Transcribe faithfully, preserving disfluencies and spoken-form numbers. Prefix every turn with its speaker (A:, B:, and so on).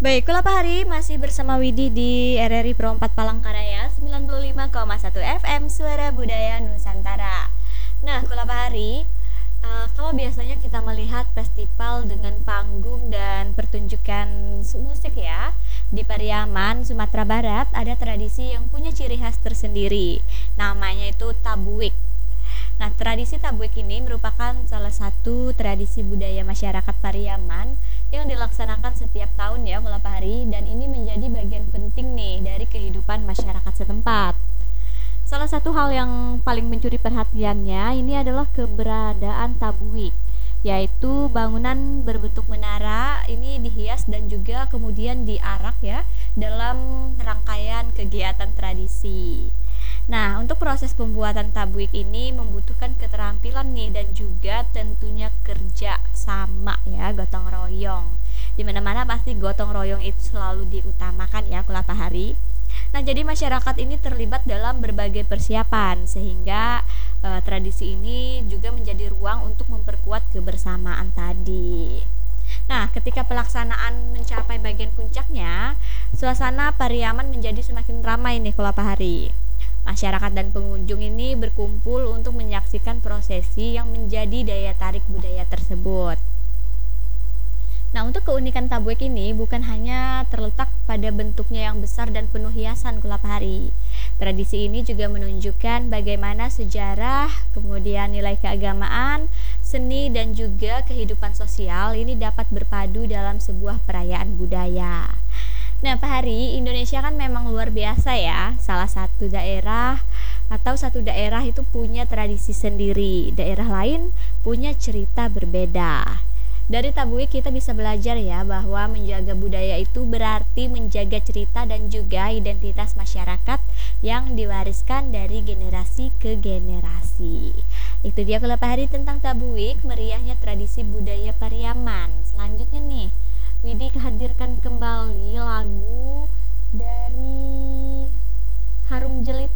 A: Baik, Kula Pahari masih bersama Widi di R R I Pro empat Palangkaraya sembilan puluh lima koma satu F M Suara Budaya Nusantara. Nah, Kula Pahari, uh, kalau biasanya kita melihat festival dengan panggung dan pertunjukan su- musik ya, di Pariaman, Sumatera Barat ada tradisi yang punya ciri khas tersendiri. Namanya itu Tabuik. Nah, tradisi Tabuik ini merupakan salah satu tradisi budaya masyarakat Pariaman yang dilaksanakan setiap tahun ya Kula Pahari, dan ini menjadi bagian penting nih dari kehidupan masyarakat setempat. Salah satu hal yang paling mencuri perhatiannya ini adalah keberadaan Tabuik, yaitu bangunan berbentuk menara ini dihias dan juga kemudian diarak ya dalam rangkaian kegiatan tradisi. Nah, untuk proses pembuatan tabuik ini membutuhkan keterampilan nih dan juga tentunya kerja sama ya, gotong royong. Dimana-mana pasti gotong royong itu selalu diutamakan ya Kula Pahari. Nah, jadi masyarakat ini terlibat dalam berbagai persiapan sehingga e, tradisi ini juga menjadi ruang untuk memperkuat kebersamaan tadi. Nah, ketika pelaksanaan mencapai bagian puncaknya, suasana Pariaman menjadi semakin ramai nih Kula Pahari. Masyarakat dan pengunjung ini berkumpul untuk menyaksikan prosesi yang menjadi daya tarik budaya tersebut. Nah, untuk keunikan Tabuik ini bukan hanya terletak pada bentuknya yang besar dan penuh hiasan Kula Pahari. Tradisi ini juga menunjukkan bagaimana sejarah, kemudian nilai keagamaan, seni dan juga kehidupan sosial ini dapat berpadu dalam sebuah perayaan budaya. Nah, Pak Hari, Indonesia kan memang luar biasa ya. Salah satu daerah atau satu daerah itu punya tradisi sendiri, daerah lain punya cerita berbeda. Dari Tabuik kita bisa belajar ya bahwa menjaga budaya itu berarti menjaga cerita dan juga identitas masyarakat yang diwariskan dari generasi ke generasi. Itu dia Kula Pahari tentang Tabuik, meriahnya tradisi budaya Pariaman. Selanjutnya nih, Widi hadirkan kembali lagu dari Harum Jelita